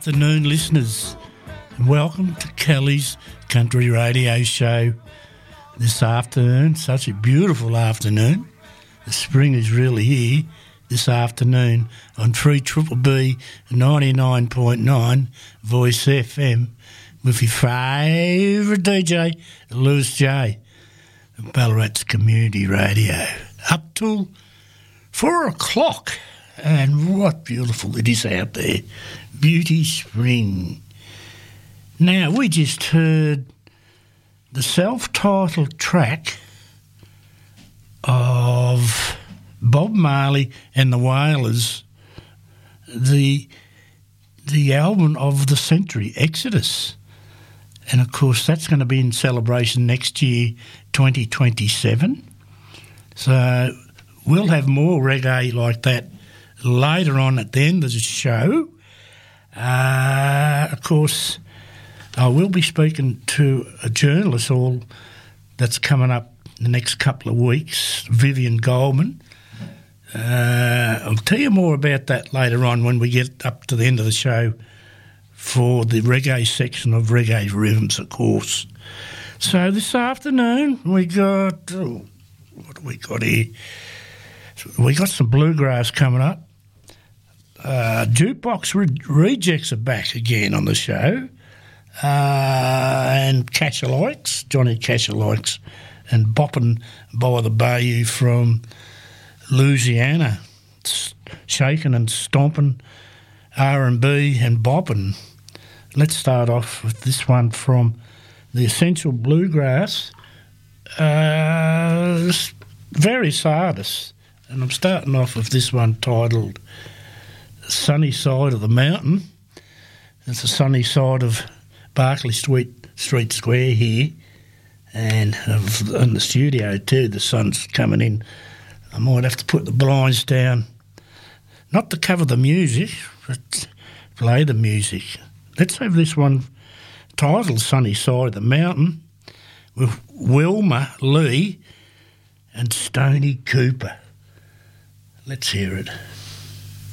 afternoon, listeners, and welcome to Kelly's Country Radio Show this afternoon. Such a beautiful afternoon. The spring is really here this afternoon on 3BBB 99.9 Voice FM with your favourite DJ, Lewis J, Ballarat's Community Radio, up till 4 o'clock. And what beautiful it is out there. Beauty Spring. Now, we just heard the self-titled track of Bob Marley and the Wailers, the album of the century, Exodus. And, of course, that's going to be in celebration next year, 2027. So we'll have more reggae like that later on at the end of the show. Of course, I will be speaking to a journalist that's coming up the next couple of weeks, Vivian Goldman. I'll tell you more about that later on when we get up to the end of the show for the reggae section of Reggae Rhythms, of course. So this afternoon we got, what do we got here? We got some bluegrass coming up. Jukebox Rejects are back again on the show. And Cash-a-Likes, Johnny Cash-a-Likes, and Boppin' by the Bayou from Louisiana. Shaking and stomping, R&B and bopping. Let's start off with this one from the Essential Bluegrass, various artists. And I'm starting off with this one titled Sunny Side of the Mountain. It's the sunny side of Barclay Street Square here, and in the studio too, the sun's coming in. I might have to put the blinds down, not to cover the music, but play the music. Let's have this one titled Sunny Side of the Mountain with Wilma Lee and Stoney Cooper. Let's hear it.